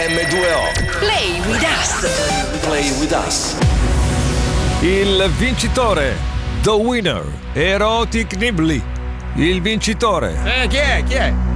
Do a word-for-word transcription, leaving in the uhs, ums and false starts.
emme due o. Play with us. Play with us. Il vincitore, The Winner, Erotic Nibbly. Il vincitore. Eh, chi è? Chi è?